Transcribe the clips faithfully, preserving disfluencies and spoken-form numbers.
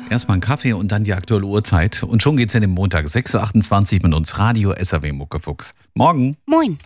Erstmal ein Kaffee und dann die aktuelle Uhrzeit. Und schon geht's in den Montag, sechs Uhr achtundzwanzig mit uns Radio S R W Muckefuchs. Morgen. Moin.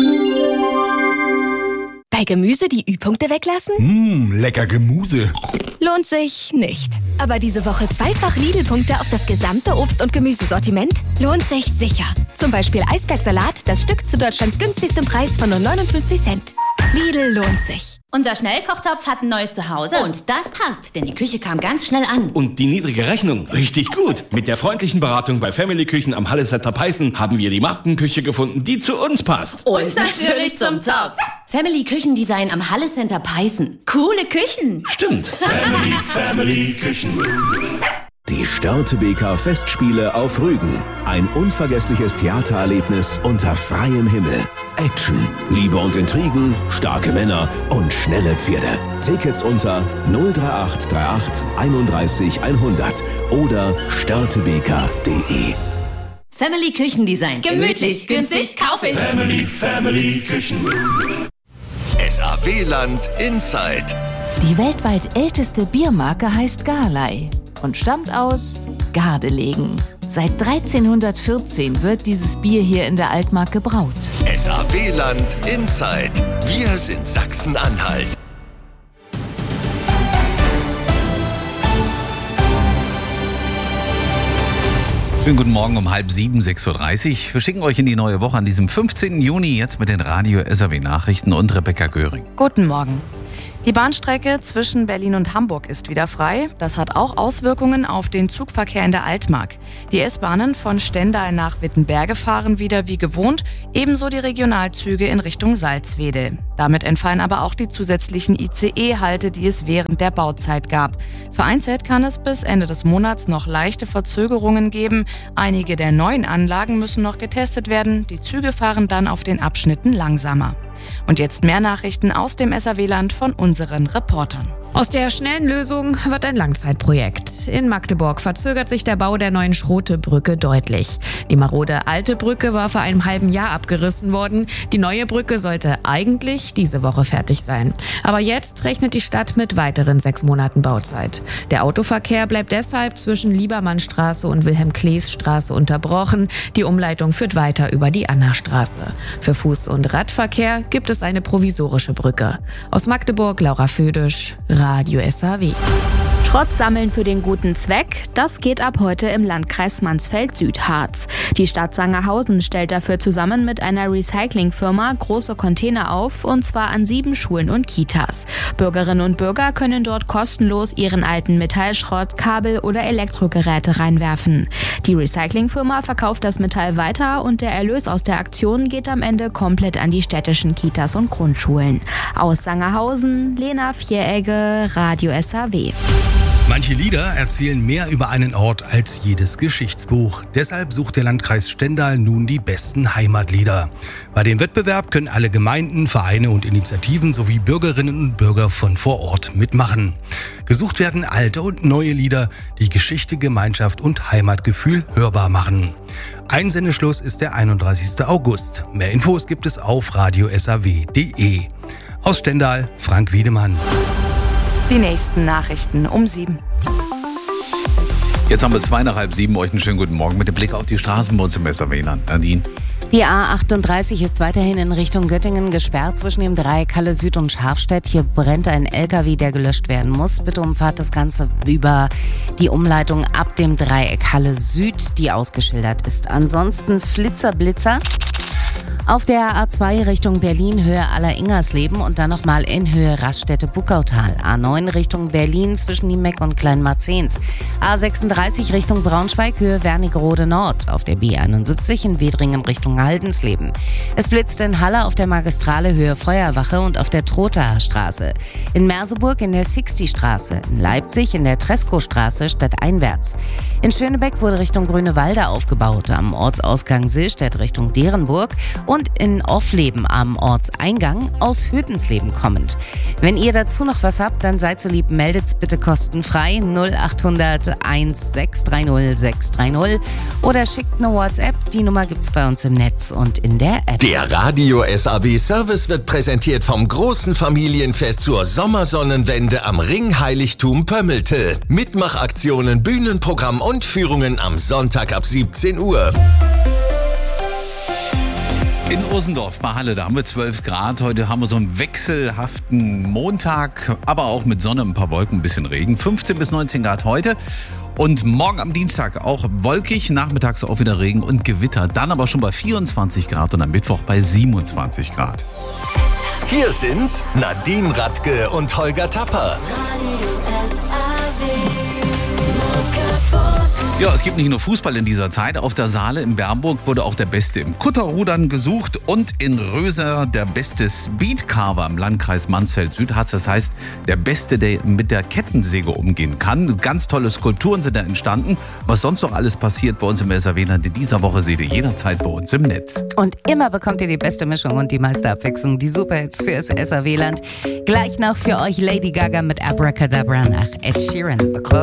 Bei Gemüse die Ü-Punkte weglassen? Mmh, lecker Gemüse. Lohnt sich nicht. Aber diese Woche zweifach Lidl-Punkte auf das gesamte Obst- und Gemüsesortiment lohnt sich sicher. Zum Beispiel Eisbergsalat, das Stück zu Deutschlands günstigstem Preis von nur neunundfünfzig Cent. Lidl lohnt sich. Unser Schnellkochtopf hat ein neues Zuhause. Und das passt, denn die Küche kam ganz schnell an. Und die niedrige Rechnung, richtig gut. Mit der freundlichen Beratung bei Family Küchen am Hallesetter Peißen haben wir die Markenküche gefunden, die zu uns passt. Und, Und natürlich zum Topf. Family Küchendesign am Halle Center Peißen. Coole Küchen. Stimmt. Family, Family Küchen. Die Störtebeker Festspiele auf Rügen. Ein unvergessliches Theatererlebnis unter freiem Himmel. Action, Liebe und Intrigen, starke Männer und schnelle Pferde. Tickets unter null drei acht drei acht einunddreißig hundert oder störtebeker punkt de. Family Küchendesign. Gemütlich, günstig, kauf ich. Family, Family Küchen. S R W-Land Inside. Die weltweit älteste Biermarke heißt Garley und stammt aus Gardelegen. Seit dreizehnhundertvierzehn wird dieses Bier hier in der Altmark gebraut. S R W-Land Inside. Wir sind Sachsen-Anhalt. Schönen guten Morgen um halb sieben, sechs Uhr dreißig. Wir schicken euch in die neue Woche an diesem fünfzehnten Juni jetzt mit den Radio S R W Nachrichten und Rebecca Göring. Guten Morgen. Die Bahnstrecke zwischen Berlin und Hamburg ist wieder frei. Das hat auch Auswirkungen auf den Zugverkehr in der Altmark. Die S-Bahnen von Stendal nach Wittenberge fahren wieder wie gewohnt, ebenso die Regionalzüge in Richtung Salzwedel. Damit entfallen aber auch die zusätzlichen I C E-Halte, die es während der Bauzeit gab. Vereinzelt kann es bis Ende des Monats noch leichte Verzögerungen geben. Einige der neuen Anlagen müssen noch getestet werden. Die Züge fahren dann auf den Abschnitten langsamer. Und jetzt mehr Nachrichten aus dem S R W-Land von unseren Reportern. Aus der schnellen Lösung wird ein Langzeitprojekt. In Magdeburg verzögert sich der Bau der neuen Schrote-Brücke deutlich. Die marode alte Brücke war vor einem halben Jahr abgerissen worden. Die neue Brücke sollte eigentlich diese Woche fertig sein. Aber jetzt rechnet die Stadt mit weiteren sechs Monaten Bauzeit. Der Autoverkehr bleibt deshalb zwischen Liebermannstraße und Wilhelm-Klees-Straße unterbrochen. Die Umleitung führt weiter über die Annastraße. Für Fuß- und Radverkehr gibt es eine provisorische Brücke. Aus Magdeburg, Laura Födisch, Radio S R W. Schrott sammeln für den guten Zweck, das geht ab heute im Landkreis Mansfeld-Südharz. Die Stadt Sangerhausen stellt dafür zusammen mit einer Recyclingfirma große Container auf, und zwar an sieben Schulen und Kitas. Bürgerinnen und Bürger können dort kostenlos ihren alten Metallschrott, Kabel oder Elektrogeräte reinwerfen. Die Recyclingfirma verkauft das Metall weiter und der Erlös aus der Aktion geht am Ende komplett an die städtischen Kitas und Grundschulen. Aus Sangerhausen, Lena Vieregge, Radio S R W. Manche Lieder erzählen mehr über einen Ort als jedes Geschichtsbuch. Deshalb sucht der Landkreis Stendal nun die besten Heimatlieder. Bei dem Wettbewerb können alle Gemeinden, Vereine und Initiativen sowie Bürgerinnen und Bürger von vor Ort mitmachen. Gesucht werden alte und neue Lieder, die Geschichte, Gemeinschaft und Heimatgefühl hörbar machen. Einsendeschluss ist der einunddreißigsten August. Mehr Infos gibt es auf radio s r w punkt de. Aus Stendal, Frank Wiedemann. Die nächsten Nachrichten um sieben. Jetzt haben wir zwei nach halb sieben. Euch einen schönen guten Morgen mit dem Blick auf die Straßen bei uns im S R W-Land. Nadine. Die A achtunddreißig ist weiterhin in Richtung Göttingen gesperrt zwischen dem Dreieck Halle Süd und Scharfstedt. Hier brennt ein L K W, der gelöscht werden muss. Bitte umfahrt das Ganze über die Umleitung ab dem Dreieck Halle Süd, die ausgeschildert ist. Ansonsten Flitzer, Blitzer. Auf der A zwei Richtung Berlin, Höhe Aller-Ingersleben und dann nochmal in Höhe Raststätte-Buckautal. A neun Richtung Berlin zwischen Niemeck und Kleinmarzens. A sechsunddreißig Richtung Braunschweig, Höhe Wernigerode Nord. Auf der B einundsiebzig in Wedringen Richtung Haldensleben. Es blitzt in Halle auf der Magistrale Höhe Feuerwache und auf der Trothaer Straße. In Merseburg in der Sixty-Straße. In Leipzig in der Treskostraße stadteinwärts. In Schönebeck wurde Richtung Grünewalde aufgebaut. Am Ortsausgang Sillstedt Richtung Derenburg. Und und in Offleben am Ortseingang aus Hötensleben kommend. Wenn ihr dazu noch was habt, dann seid so lieb, meldet's bitte kostenfrei null acht hundert eins sechs drei null sechs drei null oder schickt eine WhatsApp. Die Nummer gibt's bei uns im Netz und in der App. Der Radio S A W Service wird präsentiert vom großen Familienfest zur Sommersonnenwende am Ringheiligtum Pömmelte. Mitmachaktionen, Bühnenprogramm und Führungen am Sonntag ab siebzehn Uhr. In Osendorf bei Halle, da haben wir zwölf Grad. Heute haben wir so einen wechselhaften Montag, aber auch mit Sonne, ein paar Wolken, ein bisschen Regen. fünfzehn bis neunzehn Grad heute. Und morgen am Dienstag auch wolkig, nachmittags auch wieder Regen und Gewitter. Dann aber schon bei vierundzwanzig Grad und am Mittwoch bei siebenundzwanzig Grad. Hier sind Nadine Radke und Holger Tapper. Ja, es gibt nicht nur Fußball in dieser Zeit. Auf der Saale in Bernburg wurde auch der Beste im Kutterrudern gesucht und in Röser der beste Speedcarver im Landkreis Mansfeld-Südharz. Das heißt, der Beste, der mit der Kettensäge umgehen kann. Ganz tolle Skulpturen sind da entstanden. Was sonst noch alles passiert bei uns im S A W-Land in dieser Woche, seht ihr jederzeit bei uns im Netz. Und immer bekommt ihr die beste Mischung und die meiste Abwechslung. Die Superhits fürs S A W-Land. Gleich noch für euch Lady Gaga mit Abracadabra nach Ed Sheeran.